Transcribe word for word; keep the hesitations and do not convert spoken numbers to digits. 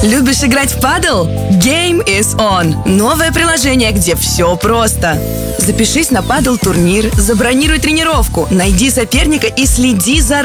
Любишь играть в падл? Game is on! Новое приложение, где все просто. Запишись на падл-турнир, забронируй тренировку, найди соперника и следи за